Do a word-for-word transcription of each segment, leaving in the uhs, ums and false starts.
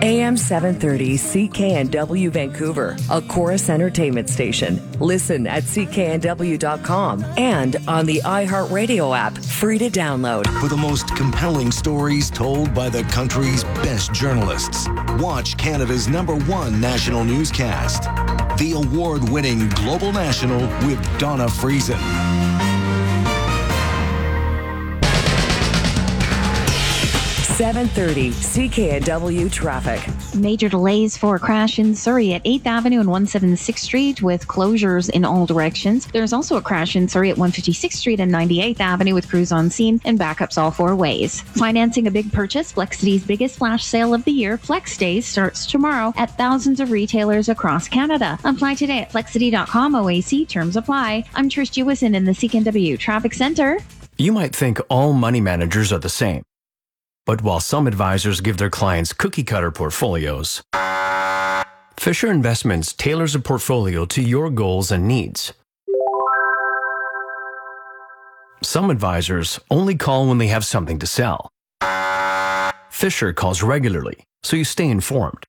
A M seven thirty C K N W Vancouver, a Chorus Entertainment station. Listen at C K N W dot com and on the iHeartRadio app, free to download. For the most compelling stories told by the country's best journalists, watch Canada's number one national newscast, the award-winning Global National with Donna Friesen. seven thirty C K N W traffic. Major delays for a crash in Surrey at eighth Avenue and one seventy-sixth Street with closures in all directions. There's also a crash in Surrey at one fifty-sixth Street and ninety-eighth Avenue with crews on scene and backups all four ways. Financing a big purchase, Flexity's biggest flash sale of the year, Flex Days, starts tomorrow at thousands of retailers across Canada. Apply today at flexity dot com. O A C terms apply. I'm Trish Jewison in the C K N W Traffic Center. You might think all money managers are the same. But while some advisors give their clients cookie-cutter portfolios, Fisher Investments tailors a portfolio to your goals and needs. Some advisors only call when they have something to sell. Fisher calls regularly, so you stay informed.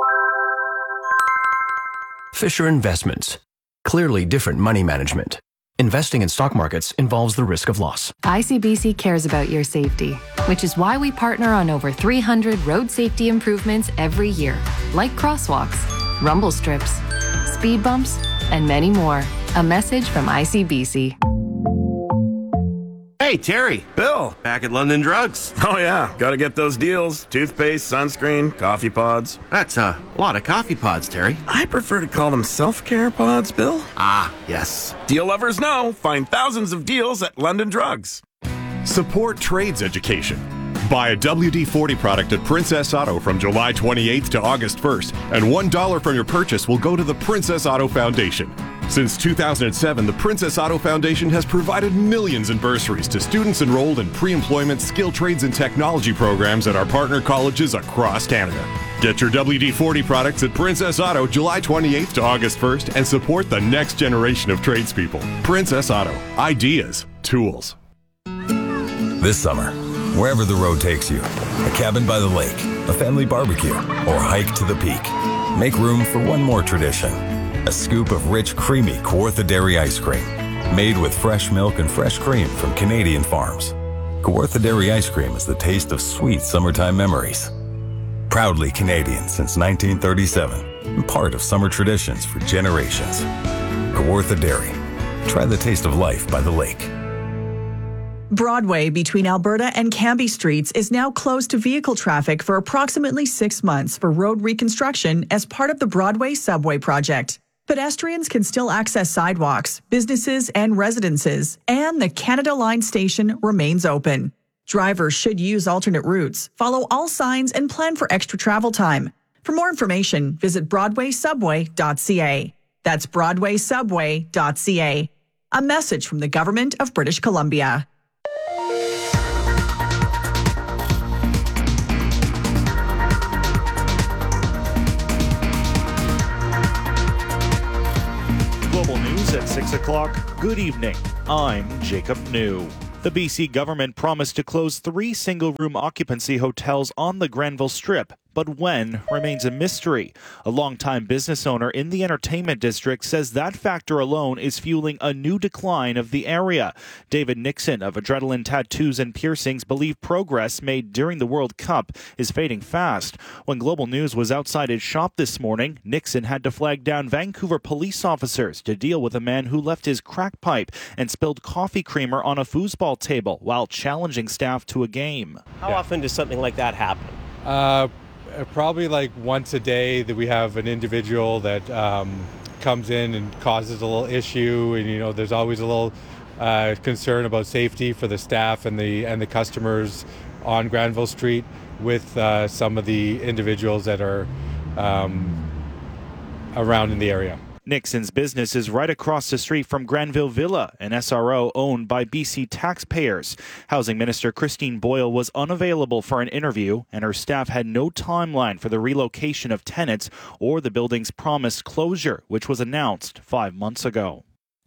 Fisher Investments. Clearly different money management. Investing in stock markets involves the risk of loss. I C B C cares about your safety, which is why we partner on over three hundred road safety improvements every year, like crosswalks, rumble strips, speed bumps, and many more. A message from I C B C. Hey, Terry. Bill. Back at London Drugs. Oh, yeah. Gotta get those deals. Toothpaste, sunscreen, coffee pods. That's a lot of coffee pods, Terry. I prefer to call them self-care pods, Bill. Ah, yes. Deal lovers know. Find thousands of deals at London Drugs. Support trades education. Buy a W D forty product at Princess Auto from July twenty-eighth to August first, and one dollar from your purchase will go to the Princess Auto Foundation. Since two thousand seven, the Princess Auto Foundation has provided millions in bursaries to students enrolled in pre-employment skill trades and technology programs at our partner colleges across Canada. Get your W D forty products at Princess Auto July twenty-eighth to August first and support the next generation of tradespeople. Princess Auto. Ideas. Tools. This summer, wherever the road takes you, a cabin by the lake, a family barbecue, or a hike to the peak, make room for one more tradition. A scoop of rich, creamy Kawartha Dairy ice cream, made with fresh milk and fresh cream from Canadian farms. Kawartha Dairy ice cream is the taste of sweet summertime memories. Proudly Canadian since nineteen thirty-seven, and part of summer traditions for generations. Kawartha Dairy. Try the taste of life by the lake. Broadway between Alberta and Cambie Streets is now closed to vehicle traffic for approximately six months for road reconstruction as part of the Broadway subway project. Pedestrians can still access sidewalks, businesses, and residences, and the Canada Line station remains open. Drivers should use alternate routes, follow all signs, and plan for extra travel time. For more information, visit broadway subway dot c a. That's broadway subway dot c a. A message from the Government of British Columbia. Global News at six o'clock. Good evening. I'm Jacob New. The B C government promised to close three single-room occupancy hotels on the Granville Strip, but when remains a mystery. A longtime business owner in the entertainment district says that factor alone is fueling a new decline of the area. David Nixon of Adrenaline Tattoos and Piercings believe progress made during the World Cup is fading fast. When Global News was outside his shop this morning, Nixon had to flag down Vancouver police officers to deal with a man who left his crack pipe and spilled coffee creamer on a foosball table while challenging staff to a game. How yeah. often does something like that happen? Uh, probably like once a day that we have an individual that um, comes in and causes a little issue, and you know there's always a little uh, concern about safety for the staff and the and the customers on Granville Street with uh, some of the individuals that are um, around in the area. Nixon's business is right across the street from Granville Villa, an S R O owned by B C taxpayers. Housing Minister Christine Boyle was unavailable for an interview, and her staff had no timeline for the relocation of tenants or the building's promised closure, which was announced five months ago.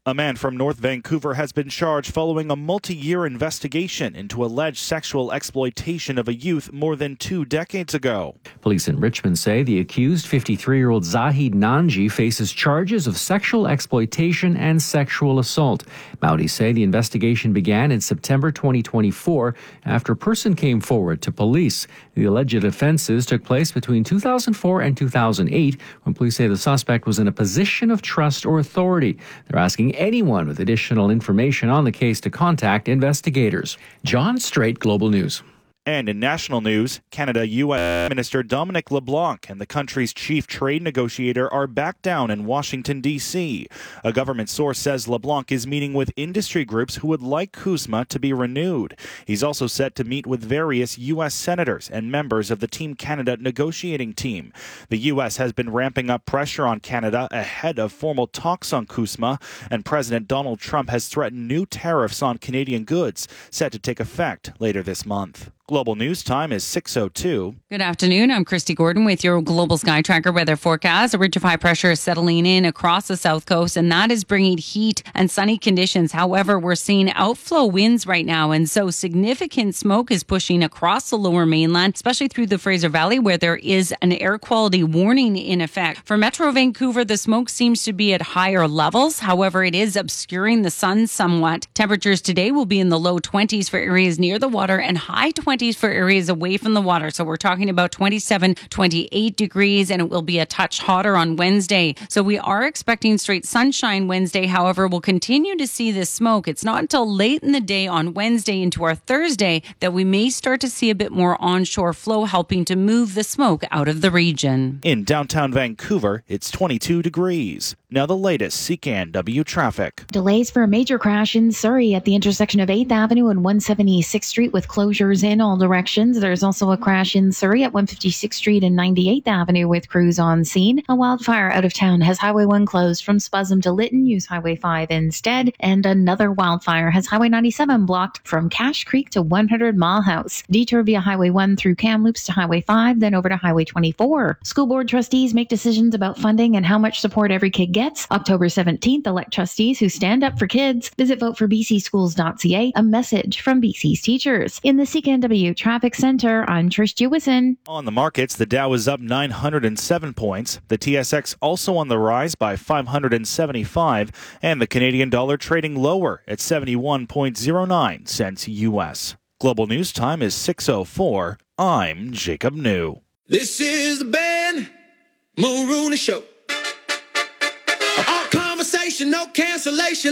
A man from North Vancouver has been charged following a multi-year investigation into alleged sexual exploitation of a youth more than two decades ago. Police in Richmond say the accused fifty-three-year-old Zahid Nanji faces charges of sexual exploitation and sexual assault. Mounties say the investigation began in September twenty twenty-four after a person came forward to police. The alleged offenses took place between two thousand four and two thousand eight when police say the suspect was in a position of trust or authority. They're asking anyone with additional information on the case to contact investigators. John Strait, Global News. And in national news, Canada U S Minister Dominic LeBlanc and the country's chief trade negotiator are back down in Washington, D C. A government source says LeBlanc is meeting with industry groups who would like CUSMA to be renewed. He's also set to meet with various U S senators and members of the Team Canada negotiating team. The U S has been ramping up pressure on Canada ahead of formal talks on CUSMA, and President Donald Trump has threatened new tariffs on Canadian goods set to take effect later this month. Global News Time is six oh two. Good afternoon. I'm Christy Gordon with your Global Sky Tracker weather forecast. A ridge of high pressure is settling in across the south coast, and that is bringing heat and sunny conditions. However, we're seeing outflow winds right now, and so significant smoke is pushing across the lower mainland, especially through the Fraser Valley, where there is an air quality warning in effect. For Metro Vancouver, the smoke seems to be at higher levels. However, it is obscuring the sun somewhat. Temperatures today will be in the low twenties for areas near the water and high twenties for areas away from the water. So we're talking about twenty-seven, twenty-eight degrees, and it will be a touch hotter on Wednesday. So we are expecting straight sunshine Wednesday. However, we'll continue to see this smoke. It's not until late in the day on Wednesday into our Thursday that we may start to see a bit more onshore flow helping to move the smoke out of the region. In downtown Vancouver, it's twenty-two degrees. Now the latest C K N W traffic. Delays for a major crash in Surrey at the intersection of eighth Avenue and one seventy-sixth Street with closures in all directions. There's also a crash in Surrey at one fifty-sixth Street and ninety-eighth Avenue with crews on scene. A wildfire out of town has Highway one closed from Spuzzum to Lytton. Use Highway five instead. And another wildfire has Highway ninety-seven blocked from Cache Creek to one hundred Mile House. Detour via Highway one through Kamloops to Highway five, then over to Highway twenty-four. School board trustees make decisions about funding and how much support every kid gets. October seventeenth, elect trustees who stand up for kids. Visit vote for b c schools dot c a. A message from B C's teachers. In the C K N W Traffic Center, I'm Trish Jewison. On the markets, the Dow is up nine hundred seven points. The T S X also on the rise by five hundred seventy-five, and the Canadian dollar trading lower at seventy-one point zero nine cents U S. Global News Time is six oh four. I'm Jacob New. This is the Ben Mulrooney Show. All conversation, no cancellation.